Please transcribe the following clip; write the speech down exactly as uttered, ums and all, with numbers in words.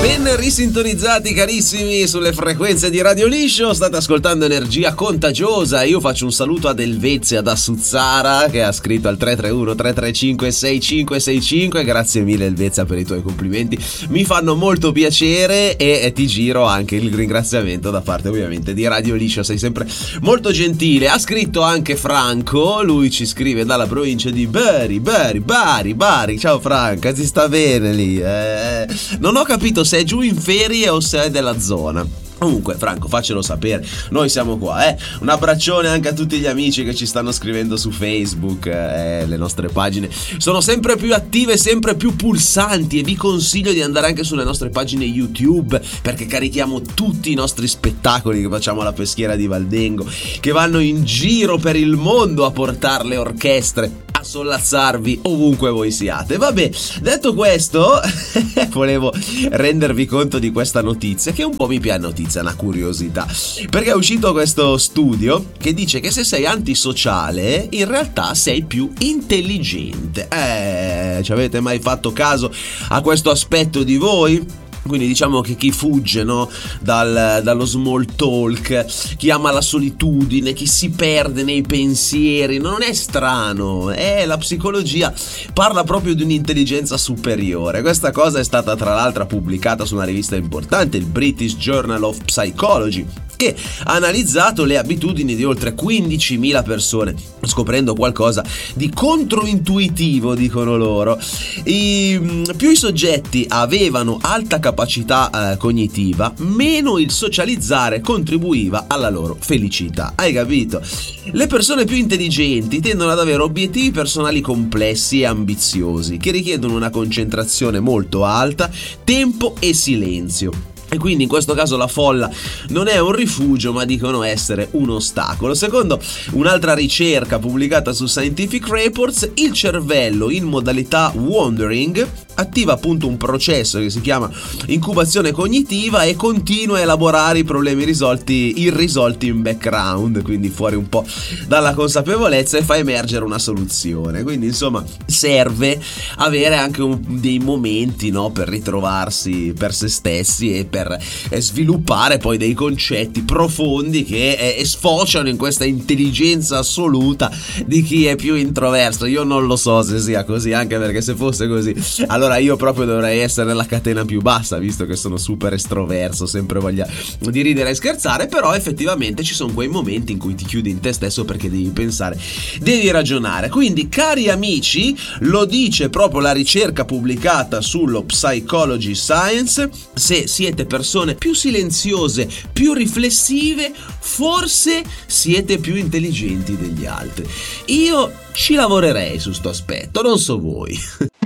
Ben risintonizzati carissimi sulle frequenze di Radio Liscio, state ascoltando Energia Contagiosa. Io faccio un saluto ad Elvezia da Suzzara che ha scritto al tre tre uno tre tre cinque sei cinque sei cinque. Grazie mille Elvezia per i tuoi complimenti, mi fanno molto piacere e, e ti giro anche il ringraziamento da parte ovviamente di Radio Liscio, sei sempre molto gentile. Ha scritto anche Franco, lui ci scrive dalla provincia di Bari, Bari, Bari, Bari. Ciao Franca, si sta bene lì? Eh, non ho capito se è giù in ferie o se è della zona. Comunque Franco, faccelo sapere, noi siamo qua, eh. Un abbraccione anche a tutti gli amici che ci stanno scrivendo su Facebook, eh, le nostre pagine sono sempre più attive, sempre più pulsanti, e vi consiglio di andare anche sulle nostre pagine YouTube, perché carichiamo tutti i nostri spettacoli che facciamo alla Peschiera di Valdengo, che vanno in giro per il mondo a portare le orchestre a sollazzarvi ovunque voi siate. Vabbè, detto questo volevo rendervi conto di questa notizia che un po' mi piace, notizia, una curiosità, perché è uscito questo studio che dice che se sei antisociale in realtà sei più intelligente. Eh, ci avete mai fatto caso a questo aspetto di voi? Quindi diciamo che chi fugge, no, dal, dallo small talk, chi ama la solitudine, chi si perde nei pensieri, non è strano, eh, la psicologia parla proprio di un'intelligenza superiore. Questa cosa è stata tra l'altro pubblicata su una rivista importante, il British Journal of Psychology, che ha analizzato le abitudini di oltre quindicimila persone, scoprendo qualcosa di controintuitivo, dicono loro. I, più i soggetti avevano alta capacità eh, cognitiva, meno il socializzare contribuiva alla loro felicità. Hai capito? Le persone più intelligenti tendono ad avere obiettivi personali complessi e ambiziosi, che richiedono una concentrazione molto alta, tempo e silenzio. E quindi in questo caso la folla non è un rifugio, ma dicono essere un ostacolo. Secondo un'altra ricerca pubblicata su Scientific Reports, il cervello in modalità wandering attiva appunto un processo che si chiama incubazione cognitiva e continua a elaborare i problemi risolti irrisolti in background, quindi fuori un po' dalla consapevolezza, e fa emergere una soluzione. Quindi insomma serve avere anche un, dei momenti, no, per ritrovarsi per se stessi e per per sviluppare poi dei concetti profondi che eh, sfociano in questa intelligenza assoluta di chi è più introverso. Io non lo so se sia così, anche perché se fosse così allora io proprio dovrei essere nella catena più bassa, visto che sono super estroverso, sempre voglia di ridere e scherzare. Però effettivamente ci sono quei momenti in cui ti chiudi in te stesso perché devi pensare, devi ragionare. Quindi cari amici, lo dice proprio la ricerca pubblicata sullo Psychology Science, se siete persone più silenziose, più riflessive, forse siete più intelligenti degli altri. Io ci lavorerei su sto aspetto, non so voi.